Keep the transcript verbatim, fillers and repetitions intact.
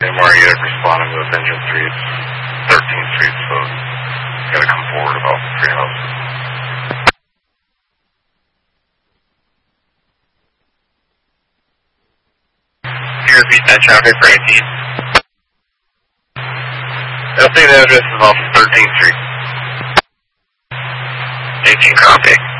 M R unit responding with engine three, it's thirteenth Street, so it's got to come forward about three houses. Can you repeat that traffic for eighteen? I'll say the address is off thirteenth Street. eighteen copy.